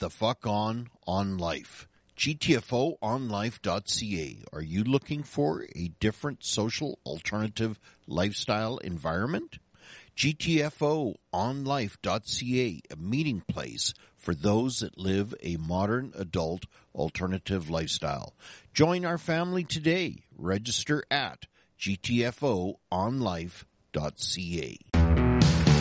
the fuck on life. GTFOonlife.ca. Are you looking for a different social alternative lifestyle environment? GTFOonlife.ca, a meeting place for those that live a modern adult alternative lifestyle. Join our family today. Register at GTFOonlife.ca.